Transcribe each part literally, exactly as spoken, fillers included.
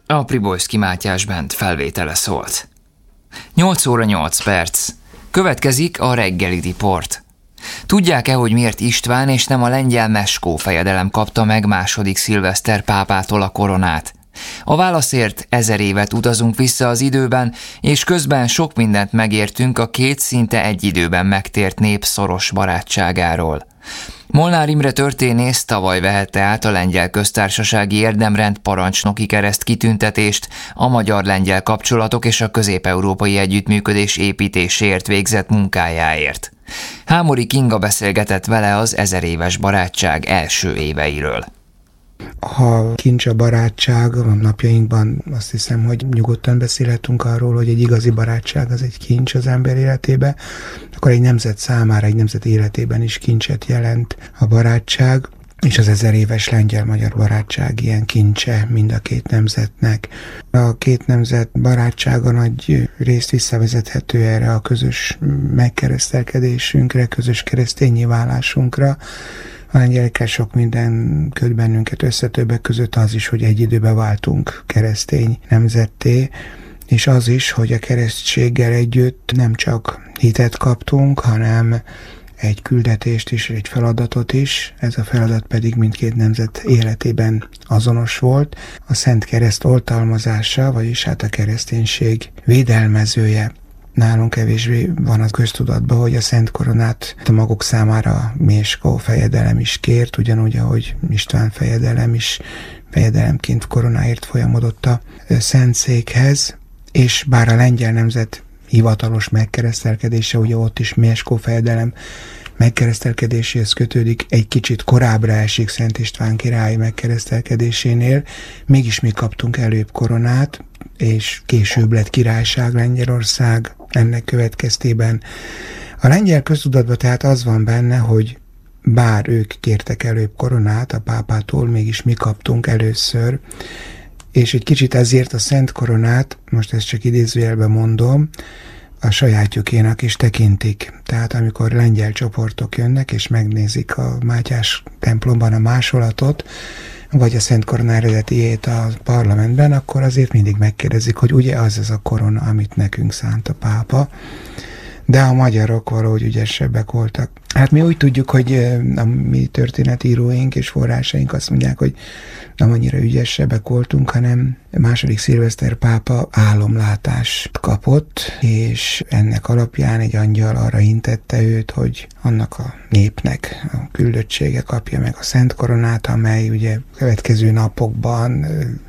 A Pribojszky Mátyás Band felvétele szólt. nyolc óra nyolc perc. Következik a reggeli riport. Tudják-e, hogy miért István és nem a lengyel Meskó fejedelem kapta meg második Szilveszter pápától a koronát? A válaszért ezer évet utazunk vissza az időben, és közben sok mindent megértünk a két szinte egy időben megtért nép szoros barátságáról. Molnár Imre történész tavaly vehette át a Lengyel Köztársasági Érdemrend parancsnoki kereszt kitüntetést a magyar-lengyel kapcsolatok és a közép-európai együttműködés építéséért végzett munkájáért. Hámori Kinga beszélgetett vele az ezeréves barátság első éveiről. Ha kincs a barátság, a napjainkban azt hiszem, hogy nyugodtan beszélhetünk arról, hogy egy igazi barátság az egy kincs az ember életébe, akkor egy nemzet számára, egy nemzet életében is kincset jelent a barátság, és az ezer éves lengyel-magyar barátság ilyen kincse mind a két nemzetnek. A két nemzet barátsága nagy részt visszavezethető erre a közös megkeresztelkedésünkre, közös keresztényi válásunkra. A lengyelekkel sok minden köt bennünket össze, többek között az is, hogy egy időben váltunk keresztény nemzetté, és az is, hogy a keresztséggel együtt nem csak hitet kaptunk, hanem egy küldetést is, egy feladatot is. Ez a feladat pedig mindkét nemzet életében azonos volt. A Szent Kereszt oltalmazása, vagyis hát a kereszténység védelmezője. Nálunk kevésbé van az köztudatban, hogy a Szent Koronát a maguk számára Meskó fejedelem is kért, ugyanúgy, ahogy István fejedelem is fejedelemként koronáért folyamodott a Szentszékhez, és bár a lengyel nemzet hivatalos megkeresztelkedése, ugye ott is Meskó fejedelem megkeresztelkedéséhez kötődik, egy kicsit korábbra esik Szent István király megkeresztelkedésénél, mégis mi kaptunk előbb koronát, és később lett királyság Lengyelország ennek következtében. A lengyel köztudatban tehát az van benne, hogy bár ők kértek előbb koronát a pápától, mégis mi kaptunk először, és egy kicsit ezért a Szent Koronát, most ezt csak idézőjelben mondom, a sajátjukénak is tekintik. Tehát amikor lengyel csoportok jönnek, és megnézik a Mátyás templomban a másolatot, vagy a Szent Korona eredetiét a parlamentben, akkor azért mindig megkérdezik, hogy ugye az ez a korona, amit nekünk szánt a pápa. De a magyarok valahogy ügyesebbek voltak. Hát mi úgy tudjuk, hogy a mi történetíróink és forrásaink azt mondják, hogy nem annyira ügyesebbek voltunk, hanem a második Szilveszter pápa álomlátást kapott, és ennek alapján egy angyal arra intette őt, hogy annak a népnek a küldöttsége kapja meg a Szent Koronát, amely ugye következő napokban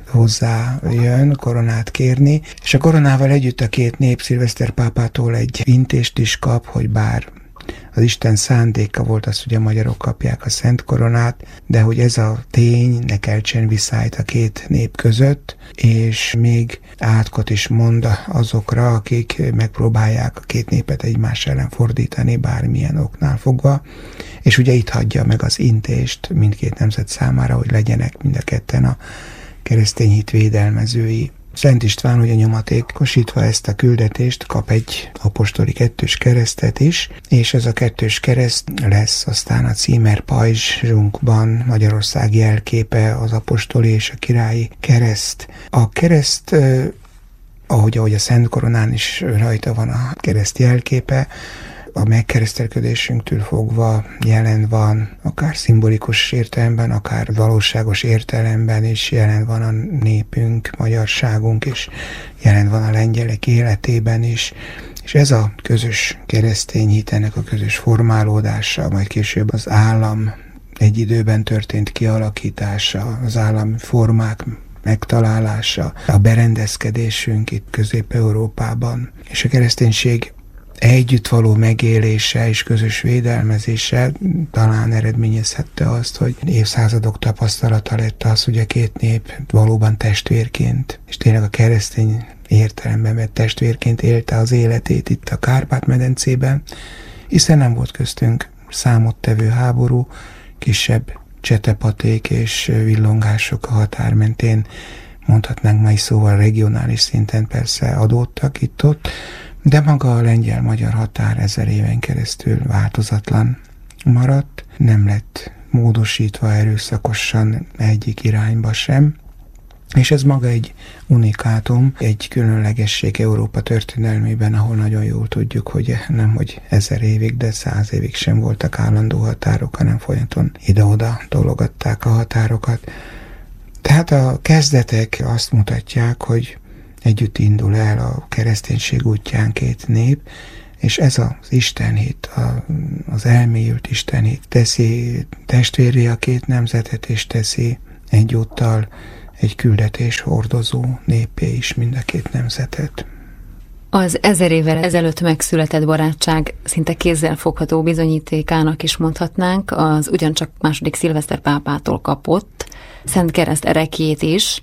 hozzájön koronát kérni, és a koronával együtt a két nép Szilveszter pápától egy intést is kap, hogy bár az Isten szándéka volt az, hogy a magyarok kapják a Szent Koronát, de hogy ez a tény ne keltsen visszályt a két nép között, és még átkot is mond azokra, akik megpróbálják a két népet egymás ellen fordítani bármilyen oknál fogva, és ugye itt hagyja meg az intést mindkét nemzet számára, hogy legyenek mind a ketten a keresztény hit védelmezői. Szent István ugye nyomatékosítva ezt a küldetést kap egy apostoli kettős keresztet is, és ez a kettős kereszt lesz aztán a címer pajzsunkban Magyarország jelképe, az apostoli és a királyi kereszt. A kereszt, ahogy, ahogy a Szent Koronán is rajta van a kereszt jelképe, a megkeresztelkedésünktől fogva jelen van, akár szimbolikus értelemben, akár valóságos értelemben is jelen van a népünk, magyarságunk, és jelen van a lengyelek életében is. És ez a közös keresztény hit, ennek a közös formálódása, majd később az állam egy időben történt kialakítása, az állami formák megtalálása, a berendezkedésünk itt Közép-Európában, és a kereszténység együtt való megélése és közös védelmezése talán eredményezhette azt, hogy évszázadok tapasztalata lett az, hogy a két nép valóban testvérként, és tényleg a keresztény értelemben vett testvérként élte az életét itt a Kárpát-medencében, hiszen nem volt köztünk számottevő háború, kisebb csetepaték és villongások a határ mentén, mondhatnánk mai szóval regionális szinten persze adódtak itt-ott, de maga a lengyel-magyar határ ezer éven keresztül változatlan maradt, nem lett módosítva erőszakosan egyik irányba sem, És ez maga egy unikátum, egy különlegesség Európa történelmében, ahol nagyon jól tudjuk, hogy nem hogy ezer évig, de száz évig sem voltak állandó határok, hanem folyamatosan ide-oda tologatták a határokat. Tehát a kezdetek azt mutatják, hogy együtt indul el a kereszténység útján két nép, és ez az istenhit, az elmélyült istenhit teszi testvérré a két nemzetet, és teszi egyúttal egy küldetés hordozó népé is mind a két nemzetet. Az ezer évvel ezelőtt megszületett barátság szinte kézzelfogható bizonyítékának is mondhatnánk, az ugyancsak második Szilveszter pápától kapott Szent Kereszt ereklyét is,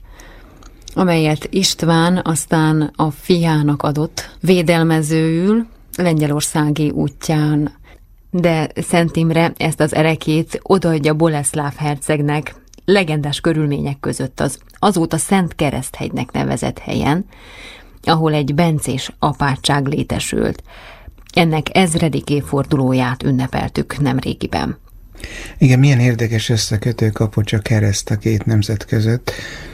amelyet István aztán a fiának adott védelmezőül lengyelországi útján. De Szent Imre ezt az ereklyét odaadja Boleszláv hercegnek legendás körülmények között az azóta Szent Kereszthegynek nevezett helyen, ahol egy bencés apátság létesült. Ennek ezredik évfordulóját ünnepeltük nemrégiben. Igen, milyen érdekes összekötő kapocs a kereszt a két nemzet között.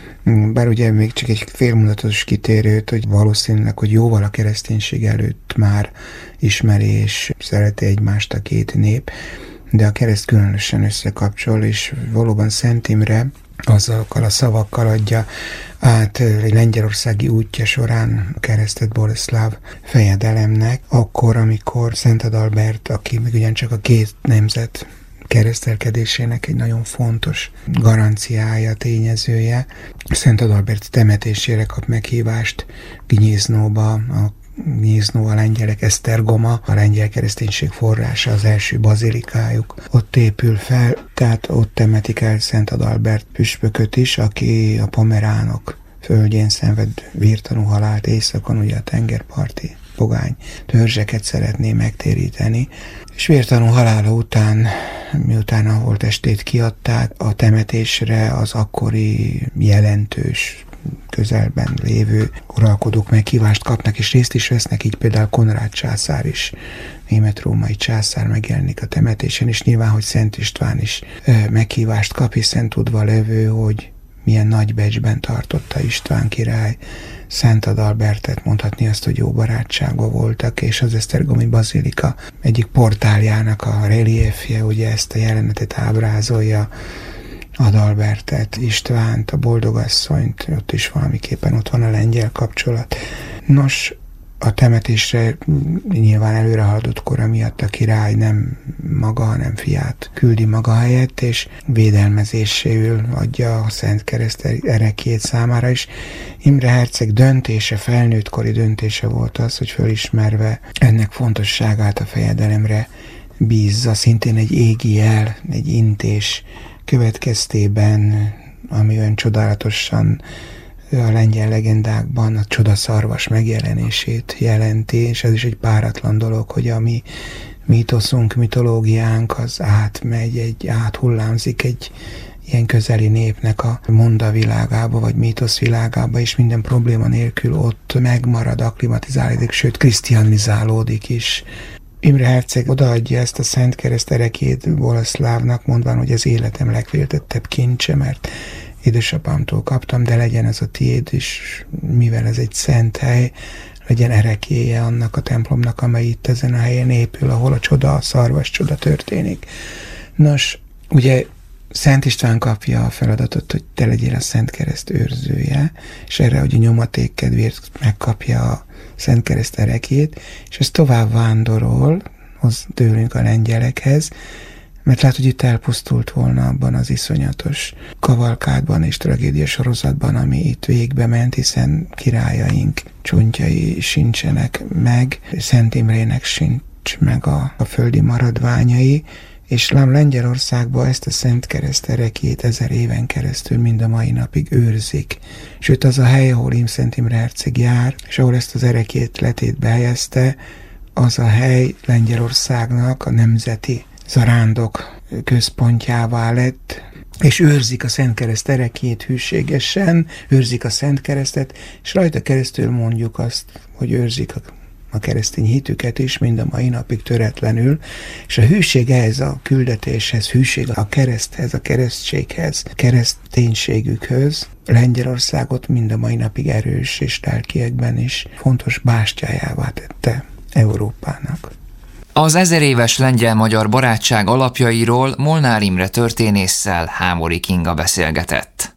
Bár ugye még csak egy félmondatos kitérőt, hogy valószínűleg, hogy jóval a kereszténység előtt már ismeri és szereti egymást a két nép, de a kereszt különösen összekapcsol, és valóban Szent Imre azokkal a szavakkal adja át egy lengyelországi útja során a keresztet Boleszláv fejedelemnek, akkor, amikor Szent Adalbert, aki még ugyancsak a két nemzet keresztelkedésének egy nagyon fontos garanciája, tényezője, Szent Adalbert temetésére kap meghívást Gnyíznóba, a Gnyíznó a lengyelek Esztergoma, a lengyel kereszténység forrása, az első bazilikájuk ott épül fel, tehát ott temetik el Szent Adalbert püspököt is, aki a pomeránok földjén szenved vértanú halált éjszakon, ugye a tengerparti pogány törzseket szeretné megtéríteni, és vértanú halála után, miután a holttestét kiadták, a temetésre az akkori jelentős közelben lévő uralkodók meghívást kapnak, és részt is vesznek, így például Konrád császár is, német-római császár megjelenik a temetésen, és nyilván, hogy Szent István is meghívást kap, hiszen tudva levő, hogy milyen nagy becsben tartotta István király Szent Adalbertet, mondhatni azt, hogy jó barátságban voltak, és az esztergomi bazilika egyik portáljának a reliefje, ugye ezt a jelenetet ábrázolja, Adalbertet, Istvánt, a boldogasszonyt, ott is valamiképpen ott van a lengyel kapcsolat. Nos, a temetésre nyilván előre haladott kora miatt a király nem maga, hanem fiát küldi maga helyett, és védelmezéséül adja a Szent Kereszt ereklyét számára is. Imre herceg döntése, felnőttkori döntése volt az, hogy fölismerve ennek fontosságát a fejedelemre bízza, szintén egy égi jel, egy intés következtében, ami olyan csodálatosan a lengyel legendákban a csodaszarvas megjelenését jelenti, és ez is egy páratlan dolog, hogy a mi mítoszunk, mitológiánk az átmegy, egy áthullámzik egy ilyen közeli népnek a monda világába, vagy mítosz világába, és minden probléma nélkül ott megmarad, akklimatizálódik, sőt, krisztianizálódik is. Imre herceg odaadja ezt a Szent Kereszt ereklyét Boleszlávnak, mondván, hogy az életem legféltettebb kincse, mert édesapámtól kaptam, de legyen ez a tiéd is, mivel ez egy szent hely, legyen ereklyéje annak a templomnak, amely itt ezen a helyen épül, ahol a csoda, a szarvas csoda történik. Nos, ugye Szent István kapja a feladatot, hogy te legyél a Szent Kereszt őrzője, és erre, hogy a nyomaték kedvéért megkapja a Szent Kereszt ereklyét, és ez tovább vándorol, hoz tőlünk a lengyelekhez, mert lát, hogy itt elpusztult volna abban az iszonyatos kavalkádban és tragédia sorozatban, ami itt végbe ment, hiszen királyaink csontjai sincsenek meg, Szent Imrének sincs meg a, a földi maradványai, és Lengyelországban ezt a Szent Kereszt ereklyét ezer éven keresztül mind a mai napig őrzik. Sőt, az a hely, ahol Im Szent Imre herceg jár, és ahol ezt az ereklyét letétbe helyezte, az a hely Lengyelországnak a nemzeti zarándok központjává lett, és őrzik a Szent Kereszt ereklyét hűségesen, őrzik a Szent Keresztet, és rajta keresztül mondjuk azt, hogy őrzik a a keresztény hitüket is mind a mai napig töretlenül, és a hűség ehhez a küldetéshez, hűség a kereszthez, a keresztséghez, kereszténységükhöz Lengyelországot mind a mai napig erős és lelkiekben is fontos bástyájává tette Európának. Az ezeréves lengyel-magyar barátság alapjairól Molnár Imre történésszel Hámori Kinga beszélgetett.